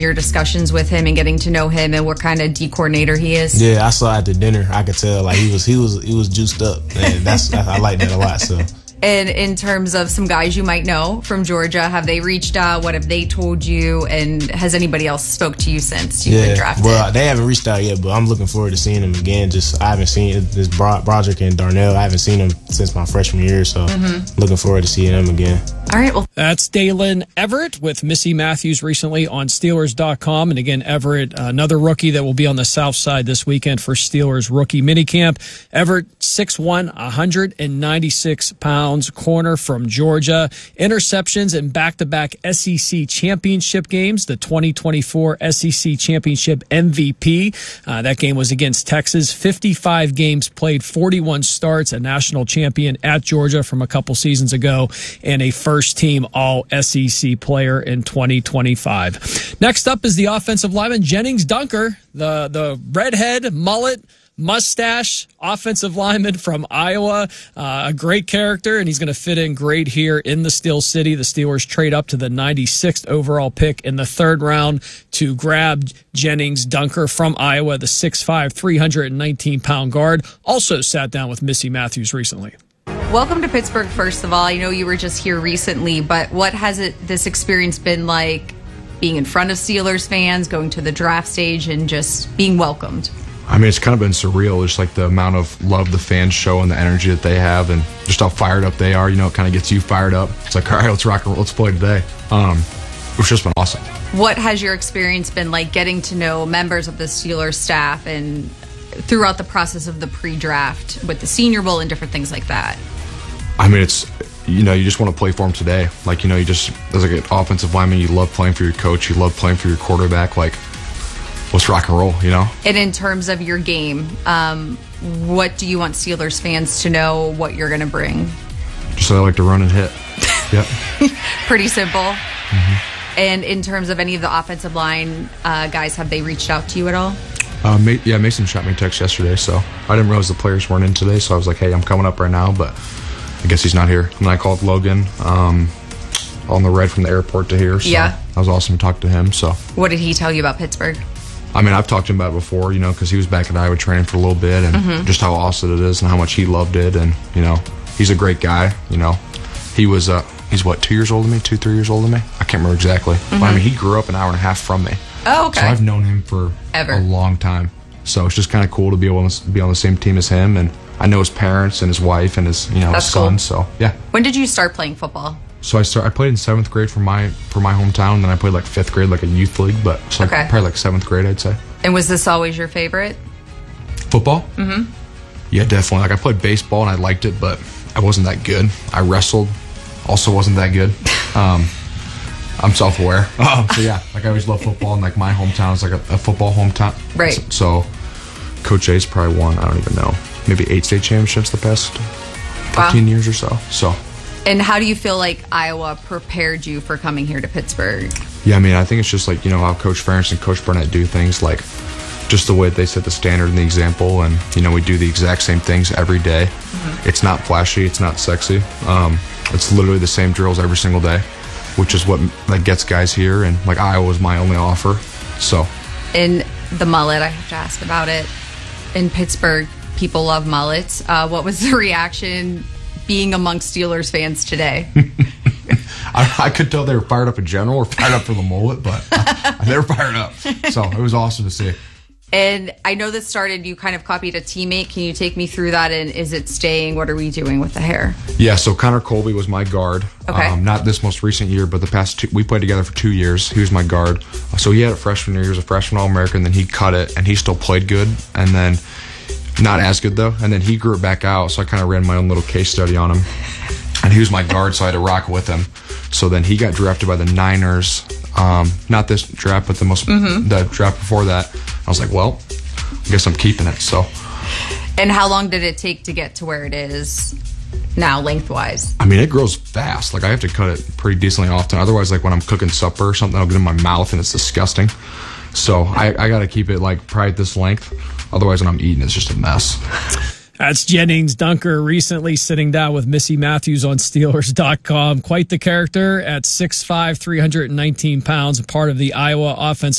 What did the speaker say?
your discussions with him and getting to know him and what kind of D coordinator he is? Yeah, I saw at the dinner. I could tell like he was juiced up, and I like that a lot. So. And in terms of some guys you might know from Georgia, have they reached out? What have they told you? And has anybody else spoke to you since you've been drafted? Well, they haven't reached out yet, but I'm looking forward to seeing them again. I haven't seen this Broderick and Darnell. I haven't seen them since my freshman year, so looking forward to seeing them again. All right. Well, that's Dalen Everett with Missy Matthews recently on Steelers.com. And again, Everett, another rookie that will be on the South Side this weekend for Steelers rookie minicamp. Everett, 6'1", 196 pounds. Corner from Georgia. Interceptions in back-to-back SEC championship games. The 2024 SEC championship MVP. That game was against Texas. 55 games played, 41 starts. A national champion at Georgia from a couple seasons ago, and a first-team All-SEC player in 2025. Next up is the offensive lineman Jennings Dunker, the redhead mullet mustache offensive lineman from Iowa, a great character, and he's going to fit in great here in the Steel City. The Steelers trade up to the 96th overall pick in the third round to grab Jennings Dunker from Iowa, the 6'5", 319-pound guard. Also sat down with Missy Matthews recently. Welcome to Pittsburgh, first of all. I know you were just here recently, but what has this experience been like, being in front of Steelers fans, going to the draft stage, and just being welcomed? I mean, it's kind of been surreal, just like the amount of love the fans show and the energy that they have and just how fired up they are. You know, it kind of gets you fired up. It's like, all right, let's rock and roll, let's play today. It's just been awesome. What has your experience been like getting to know members of the Steelers staff and throughout the process of the pre-draft with the Senior Bowl and different things like that? I mean, it's, you know, you just want to play for them today. Like, you know, as like an offensive lineman, you love playing for your coach, you love playing for your quarterback. Like, let's rock and roll, you know? And in terms of your game, what do you want Steelers fans to know what you're going to bring? Just that I like to run and hit. Yep. Pretty simple. Mm-hmm. And in terms of any of the offensive line guys, have they reached out to you at all? Mason shot me a text yesterday, so I didn't realize the players weren't in today, so I was like, hey, I'm coming up right now, but I guess he's not here. And I called Logan on the ride from the airport to here, so that was awesome to talk to him. So what did he tell you about Pittsburgh? I mean, I've talked to him about it before, you know, because he was back at Iowa training for a little bit, and just how awesome it is and how much he loved it. And, you know, he's a great guy, you know. He's what, 2 years older than me, 2-3 years older than me? I can't remember exactly. But I mean, he grew up an hour and a half from me. Oh, okay. So I've known him for a long time. So it's just kind of cool to be able to be on the same team as him. And I know his parents and his wife and his, his son. Cool. So, yeah. When did you start playing football? So I played in 7th grade for my hometown, and then I played like 5th grade, like a youth league, but so probably like 7th grade, I'd say. And was this always your favorite? Football? Mm-hmm. Yeah, definitely. Like I played baseball and I liked it, but I wasn't that good. I wrestled, also wasn't that good. I'm self-aware. So yeah, like I always loved football, and like my hometown is like a football hometown. Right. So Coach A's probably won, I don't even know, maybe 8 state championships the past 15 years or so. So. And how do you feel like Iowa prepared you for coming here to Pittsburgh? Yeah, I mean, I think it's just like, how Coach Ferentz and Coach Burnett do things, like just the way they set the standard and the example, and, we do the exact same things every day. Mm-hmm. It's not flashy, it's not sexy. It's literally the same drills every single day, which is what gets guys here, and like Iowa was my only offer. So. In the mullet, I have to ask about it. In Pittsburgh, people love mullets. What was the reaction being amongst Steelers fans today? I could tell they were fired up in general or fired up for the mullet, but they were fired up. So it was awesome to see. And I know this started, you kind of copied a teammate. Can you take me through that? And is it staying? What are we doing with the hair? Yeah, so Connor Colby was my guard. Okay. Not this most recent year, but the past two. We played together for 2 years. He was my guard. So he had a freshman year. He was a freshman All-American. Then he cut it, and he still played good. And then not as good, though. And then he grew it back out, so I kind of ran my own little case study on him. And he was my guard, so I had to rock with him. So then he got drafted by the Niners. Not this draft, but the draft before that. I was like, well, I guess I'm keeping it. So. And how long did it take to get to where it is now, lengthwise? I mean, it grows fast. Like, I have to cut it pretty decently often. Otherwise, like when I'm cooking supper or something, I'll get in my mouth and it's disgusting. So I got to keep it like probably this length. Otherwise, when I'm eating, it's just a mess. That's Jennings Dunker recently sitting down with Missy Matthews on Steelers.com. Quite the character at 6'5", 319 pounds, part of the Iowa offensive